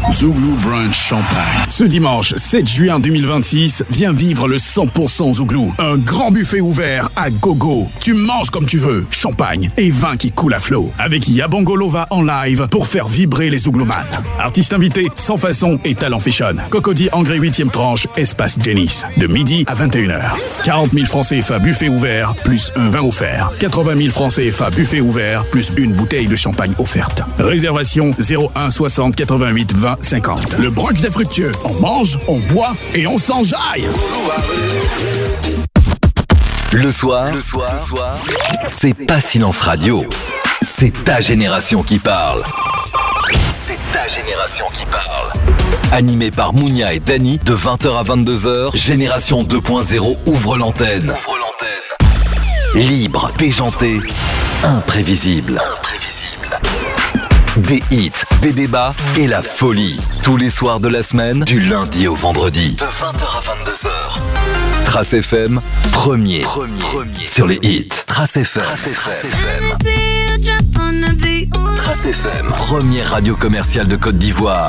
Zouglou Brunch Champagne. Ce dimanche 7 juin 2026, viens vivre le 100% Zouglou. Un grand buffet ouvert à gogo. Tu manges comme tu veux. Champagne et vin qui coule à flot. Avec Yabongolova en live pour faire vibrer les Zougloumanes. Artistes invités, Sans Façon et Talent Fashion. Cocody Engrais 8e tranche, Espace Janice. De midi à 21h. 40 000 francs CFA buffet ouvert, plus un vin offert. 80 000 francs CFA buffet ouvert, plus une bouteille de champagne offerte. Réservation 01 60 88 20 50. Le brunch des fructueux. On mange, on boit et on s'enjaille. Le soir, c'est pas Silence Radio. C'est ta génération qui parle. C'est ta génération qui parle. Animé par Mounia et Dany de 20h à 22h, Génération 2.0 ouvre l'antenne. Libre, déjanté, imprévisible. Des hits, des débats et la folie. Tous les soirs de la semaine, du lundi au vendredi. De 20h à 22h. Trace FM, premier sur les hits. Trace FM. Trace FM, première radio commerciale de Côte d'Ivoire.